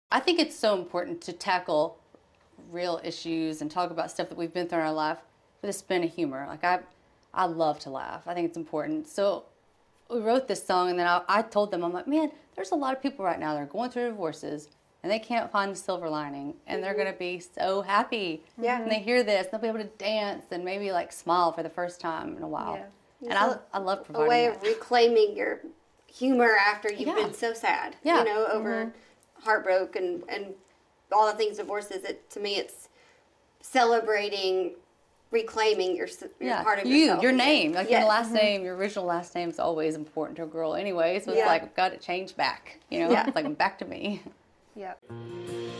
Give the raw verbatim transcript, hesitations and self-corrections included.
I think it's so important to tackle real issues and talk about stuff that we've been through in our life with a spin of humor. Like, I I love to laugh. I think it's important. So we wrote this song, and then I, I told them, I'm like, man, there's a lot of people right now that are going through divorces, and they can't find the silver lining, and they're going to be so happy Yeah. when they hear this. They'll be able to dance and maybe, like, smile for the first time in a while. Yeah. And I, I love providing a way that. of reclaiming your humor after you've Yeah. been so sad. Yeah. You know, over Mm-hmm. heartbreak and, and all the things divorces. It to me, it's celebrating, reclaiming your, your Yeah, part of you, yourself. your name, like Yes. your last name, your original last name is always important to a girl anyway. So it's Yeah. like, I've got to change back. You know, Yeah. it's like back to me. Yep.